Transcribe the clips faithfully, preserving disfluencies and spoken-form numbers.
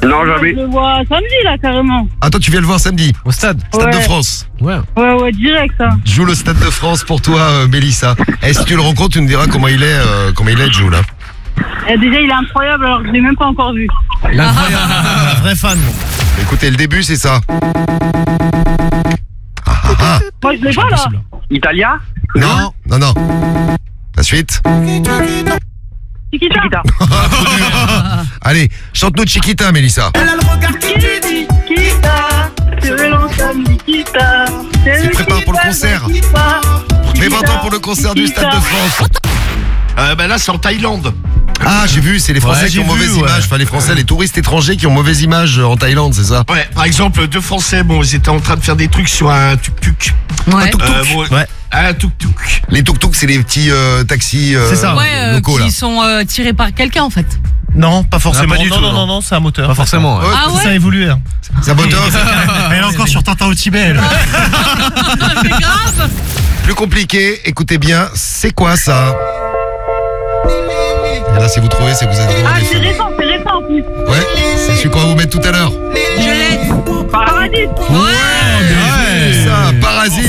Non, jamais. Je le vois samedi, là, carrément. Attends, tu viens le voir samedi Au stade. Stade Ouais. de France. Ouais. Ouais, ouais, direct, ça. Joue le Stade de France pour toi, euh, Mélissa. Et si tu le rencontres, tu me diras comment il est, euh, comment il est, Joue, là. Et déjà, il est incroyable, alors que je l'ai même pas encore vu. Un vrai fan. Écoutez, le début, c'est ça. Ah, ah, ah. Moi, je l'ai pas, là. Italia. Non, non, non. La suite. Chiquita. Chiquita. Allez, chante-nous Chiquita, Mélissa. Chiquita. Je vais lancer Chiquita. Tu te prépares pour le concert. Les vingt ans pour le concert du Stade de France. Euh, ben là, c'est en Thaïlande. Ah, j'ai vu, c'est les Français Ouais, qui ont j'ai mauvaise vu, ouais. image. Enfin, les Français, les touristes étrangers qui ont mauvaise image euh, en Thaïlande, c'est ça? Ouais, par exemple, deux Français, bon, ils étaient en train de faire des trucs sur un tuk-tuk. Ouais. Euh, bon, Ouais. Un tuk-tuk. Les tuk-tuk, c'est les petits euh, taxis euh, C'est ça. Ouais, euh, locaux, là. qui sont euh, tirés par quelqu'un en fait. Non, pas forcément. Ah, pas du non, tout, non, non. non, non, c'est un moteur. Pas forcément. ouais. Ouais, Ah Ça a ouais. évolué. Hein. c'est un moteur. Elle est encore sur Tintin au Tibet. elle. C'est grave. Plus compliqué, écoutez bien, c'est quoi ça? Et là, si vous trouvez, c'est que vous êtes devant Ah, les c'est feux. récent, c'est récent en plus. Ouais, c'est celui qu'on va vous mettre tout à l'heure. Je l'ai. Paradis. Ouais, ça, Parasite.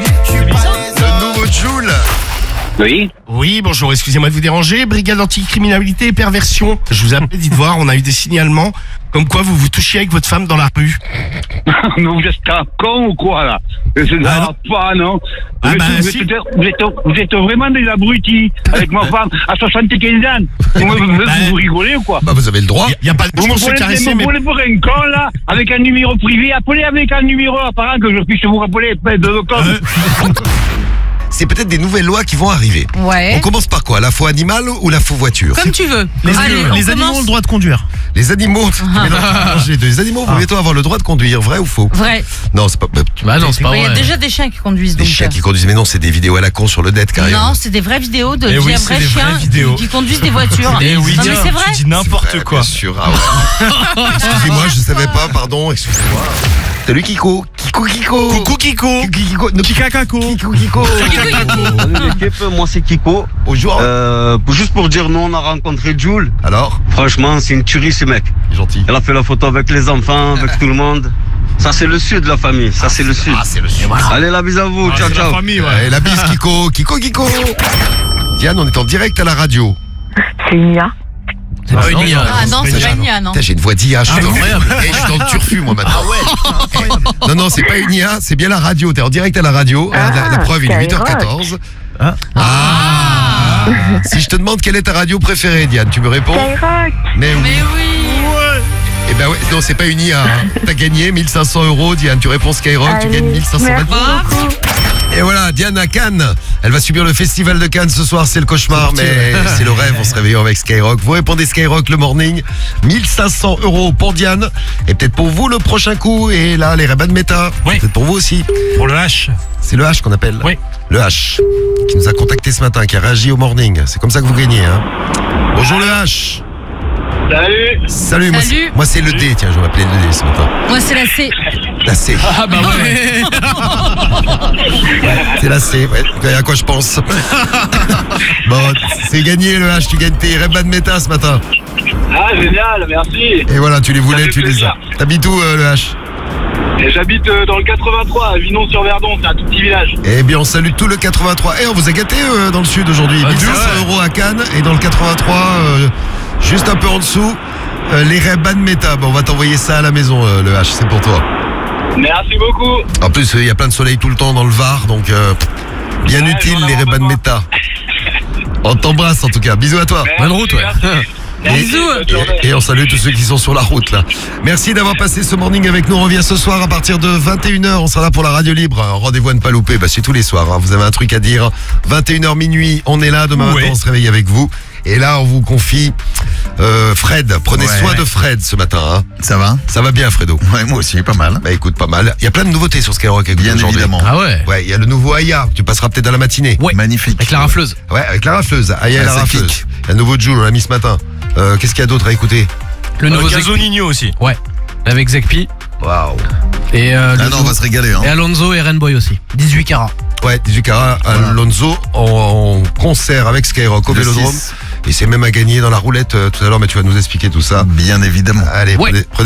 Le nouveau Joule. Oui. Oui, bonjour, excusez-moi de vous déranger. Brigade anticriminalité et perversion. Je vous appelle, dites voir, on a eu des signalements comme quoi vous vous touchiez avec votre femme dans la rue. Mais vous êtes un con ou quoi, là? Ça Ah, va non. pas, non? Ah, vous, êtes, bah, vous, si. êtes, vous, êtes, vous êtes vraiment des abrutis avec ma femme à soixante-quinze ans. Vous, vous, vous, vous rigolez ou quoi? Bah, vous avez le droit. Il n'y a, pas de Vous bouche me pour se prenez, caresser, vous mais... me prenez pour un con, là, avec un numéro privé. Appelez avec un numéro apparent que je puisse vous rappeler de le com. Euh, C'est peut-être des nouvelles lois qui vont arriver. On Ouais. commence par quoi? La faux animal ou la faux voiture? Comme tu veux. Les, Allez, animaux- on les animaux commence. ont le droit de conduire. Les animaux, mais non, mélanger les deux. Les animaux vont bientôt avoir le droit de conduire, vrai ou faux? Vrai. Non, c'est pas. bah, Bah non, c'est pas Il y a vrai. déjà des chiens qui conduisent Des donc. chiens euh, qui conduisent, mais non, c'est des vidéos à la con sur le net, carrément. Non, c'est des vraies vidéos de Eh oui, des c'est vrais des vraies chiens vidéos. qui conduisent des voitures. Eh oui, non mais c'est vrai. tu dis C'est n'importe vrai, quoi. Bien sûr. Ah ouais. Excusez-moi, je savais pas, pardon, excusez-moi. Salut Kiko. Kiko Kiko. Coucou Kiko. Kiko Kiko. No, Kikakako. Kiko Kiko. Salut l'équipe, moi c'est Kiko. Bonjour. Euh, juste pour dire, nous on a rencontré Jules. Alors, Franchement, c'est une tuerie ce mec. gentil. Elle a fait la photo avec les enfants, avec tout le monde. Ça c'est le sud, la famille. Ça c'est le sud. Ah, c'est le sud. Allez, la bise à vous. Ah, ciao, c'est la ciao. famille, ouais. Et la bise Kiko. Kiko Kiko. Diane, on est en direct à la radio. C'est Nia. C'est pas une I A. Ah non, c'est pas une I A, non. Putain, j'ai une voix d'I A. Je suis dans, incroyable. Eh, je suis dans le turfu, moi, maintenant. Ah ouais. Non, non, c'est pas une I A, c'est bien la radio. T'es en direct à la radio. Ah, la, la preuve, il est huit heures quatorze. Ah. Ah. Si je te demande quelle est ta radio préférée, Diane, tu me réponds? Skyrock. Mais oui. Mais oui. Eh ben ouais, non, c'est pas une I A. Hein. T'as gagné mille cinq cents euros, Diane. Tu réponds Skyrock, tu Allez, gagnes mille cinq cents merci mètres. beaucoup. Et voilà, Diane à Cannes. Elle va subir le festival de Cannes ce soir. C'est le cauchemar, mais c'est le rêve en se réveillant avec Skyrock. Vous répondez Skyrock le morning. mille cinq cents euros pour Diane. Et peut-être pour vous le prochain coup. Et là, les Ray-Ban Meta. Oui. Peut-être pour vous aussi. Pour le H. C'est le H qu'on appelle. Oui. Le H. Qui nous a contacté ce matin, qui a réagi au morning. C'est comme ça que vous gagnez. Hein. Bonjour le H. Salut. Salut, moi, Salut. c'est- moi c'est le D. Tiens, je vais m'appeler le D ce matin. Moi c'est la C. La C. Ah bah ouais. C'est la C, ouais. Vous voyez à quoi je pense. Bon, c'est gagné le H, tu gagnes tes Ray-Ban Meta ce matin. Ah, génial, merci. Et voilà, tu les voulais, fait tu les plaisir. as. T'habites où euh, le H? Et j'habite euh, dans le quatre-vingt-trois, à Vinon-sur-Verdon, c'est un tout petit village. Eh bien, on salue tout le quatre-vingt-trois. Et on vous a gâté euh, dans le sud aujourd'hui. Ah, mille cinq cents ouais. euros à Cannes et dans le quatre-vingt-trois, euh, juste un peu en dessous, euh, les Ray-Ban Meta. Bon, on va t'envoyer ça à la maison, euh, le H, c'est pour toi. Merci beaucoup. En plus, il y a plein de soleil tout le temps dans le Var, donc euh, bien Ouais, utile j'en ai les Ray-Ban besoin. Meta. On t'embrasse en tout cas. Bisous à toi. Bonne route, ouais. Merci, Bisous. bonne journée. Et, et on salue tous ceux qui sont sur la route là. Merci d'avoir passé ce morning avec nous. On revient ce soir à partir de vingt et une heures. On sera là pour la radio libre. Rendez-vous à ne pas louper. Bah, c'est tous les soirs. Hein. Vous avez un truc à dire. vingt et une heures minuit, on est là. Demain Ouais. matin, on se réveille avec vous. Et là, on vous confie euh, Fred. Prenez Ouais. soin de Fred ce matin. Hein. Ça va? Ça va bien, Fredo? Ouais, moi aussi, pas mal. Bah écoute, pas mal. Il y a plein de nouveautés sur Skyrock avec Bien vous aujourd'hui. évidemment. Ah ouais. Ouais, il y a le nouveau Aya. Tu passeras peut-être dans la matinée. Ouais. Magnifique. Avec la rafleuse. Ouais, avec la rafleuse. Aya et Ah, la ça rafleuse. kick. Il y a le nouveau Joule, on l'a mis ce matin. Euh, Qu'est-ce qu'il y a d'autre à écouter? Le nouveau Euh, Zekpi. Gazoninho aussi. Ouais. Avec Zekpi. Waouh. Et euh, le Ah non, on nouveau- va se régaler. Hein. et Alonso et Renboy aussi. dix-huit carats. Ouais, dix-huit carats, Voilà. Alonso en, en concert avec Skyrock au Le Vélodrome. six. Et c'est même à gagner dans la roulette euh, tout à l'heure, mais tu vas nous expliquer tout ça. Bien évidemment. Allez, Ouais. prenez- prenez